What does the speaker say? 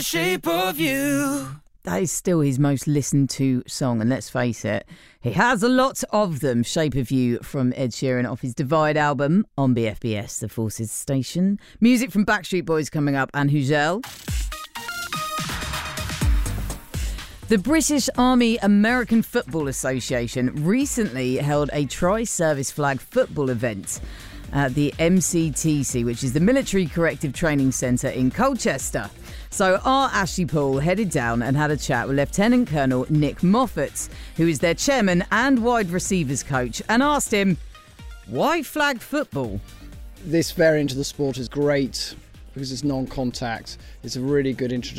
Shape of You. That is still his most listened to song, and let's face it, he has a lot of them. Shape of You from Ed Sheeran off his Divide album on BFBS, the Forces station. Music from Backstreet Boys coming up, and Hugel. The British Army American Football Association recently held a tri-service flag football event at the MCTC, which is the Military Corrective Training Centre in Colchester. So our Ashley Poole headed down and had a chat with Lieutenant Colonel Nick Moffat, who is their chairman and wide receivers coach, and asked him, why flag football? This variant of the sport is great because it's non-contact. It's a really good introduction